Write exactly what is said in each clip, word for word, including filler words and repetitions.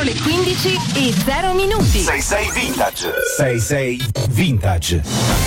le quindici e zero minuti. sei sei Vintage. sei sei Vintage.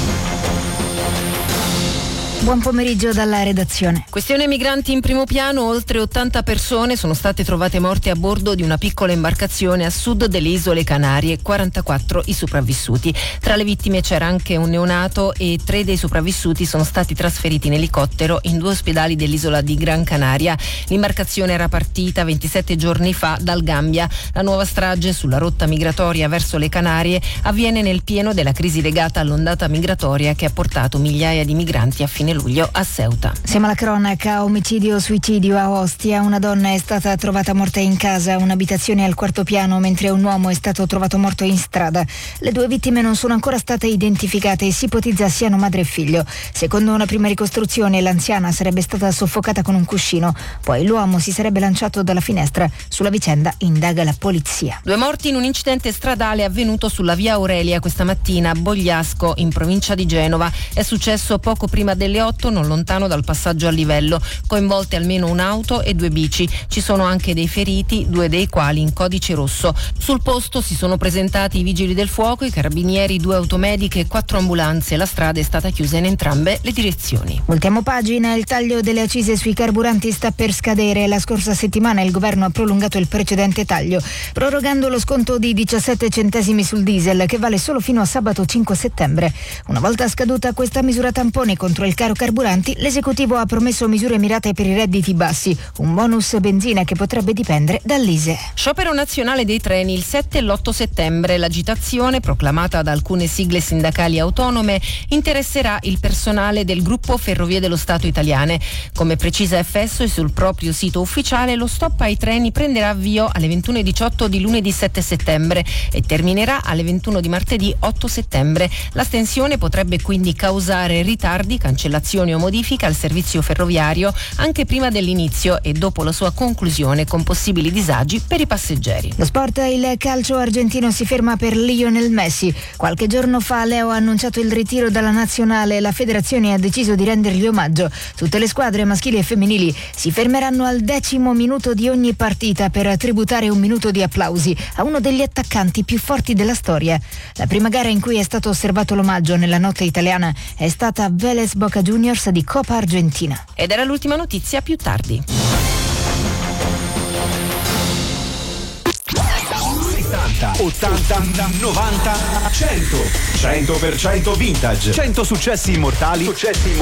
Buon pomeriggio dalla redazione. Questione migranti in primo piano. Oltre ottanta persone sono state trovate morte a bordo di una piccola imbarcazione a sud delle isole Canarie, quarantaquattro i sopravvissuti. Tra le vittime c'era anche un neonato e tre dei sopravvissuti sono stati trasferiti in elicottero in due ospedali dell'isola di Gran Canaria. L'imbarcazione era partita ventisette giorni fa dal Gambia. La nuova strage sulla rotta migratoria verso le Canarie avviene nel pieno della crisi legata all'ondata migratoria che ha portato migliaia di migranti a fine luglio a Ceuta. Siamo alla cronaca. Omicidio-suicidio a Ostia. Una donna è stata trovata morta in casa, un'abitazione al quarto piano, mentre un uomo è stato trovato morto in strada. Le due vittime non sono ancora state identificate e si ipotizza siano madre e figlio. Secondo una prima ricostruzione, l'anziana sarebbe stata soffocata con un cuscino, poi l'uomo si sarebbe lanciato dalla finestra. Sulla vicenda indaga la polizia. Due morti in un incidente stradale avvenuto sulla via Aurelia questa mattina a Bogliasco, in provincia di Genova. È successo poco prima delle otto, non lontano dal passaggio a livello. Coinvolte almeno un'auto e due bici. Ci sono anche dei feriti, due dei quali in codice rosso. Sul posto si sono presentati i vigili del fuoco, i carabinieri, due automediche e quattro ambulanze. La strada è stata chiusa in entrambe le direzioni. Ultimo pagina. Il taglio delle accise sui carburanti sta per scadere. La scorsa settimana il governo ha prolungato il precedente taglio, prorogando lo sconto di diciassette centesimi sul diesel, che vale solo fino a sabato cinque settembre. Una volta scaduta questa misura tampone contro il caro carburanti, l'esecutivo ha promesso misure mirate per i redditi bassi, un bonus benzina che potrebbe dipendere dall'I S E E. Sciopero nazionale dei treni il sette e l'otto settembre. L'agitazione, proclamata da alcune sigle sindacali autonome, interesserà il personale del gruppo Ferrovie dello Stato italiane. Come precisa F S O e sul proprio sito ufficiale, lo stop ai treni prenderà avvio alle ventuno e diciotto di lunedì sette settembre e terminerà alle ventuno di martedì otto settembre. L'astensione potrebbe quindi causare ritardi, cancellazioni o modifiche al servizio ferroviario anche prima dell'inizio e dopo la sua conclusione, con possibili disagi per i passeggeri. Lo sport. Il calcio argentino si ferma per Lionel Messi. Qualche giorno fa Leo ha annunciato il ritiro dalla nazionale e la federazione ha deciso di rendergli omaggio. Tutte le squadre maschili e femminili si fermeranno al decimo minuto di ogni partita per tributare un minuto di applausi a uno degli attaccanti più forti della storia. La prima gara in cui è stato osservato l'omaggio nella notte italiana è stata Vélez Boca Juniors di Coppa Argentina. Ed era l'ultima notizia, più tardi. settanta, ottanta, novanta, cento. cento per cento Vintage. cento successi immortali. Successi immortali.